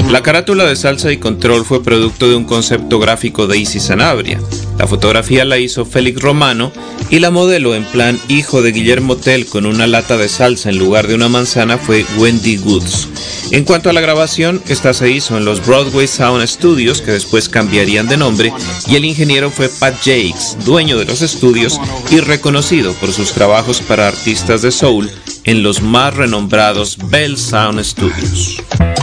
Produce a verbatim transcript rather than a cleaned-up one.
La carátula de Salsa y Control fue producto de un concepto gráfico de Easy Sanabria. La fotografía la hizo Félix Romano y la modelo en plan hijo de Guillermo Tell con una lata de salsa en lugar de una manzana fue Wendy Woods. En cuanto a la grabación, esta se hizo en los Broadway Sound Studios, que después cambiarían de nombre, y el ingeniero fue Pat Jakes, dueño de los estudios y reconocido por sus trabajos para artistas de soul en los más renombrados Bell Sound Studios.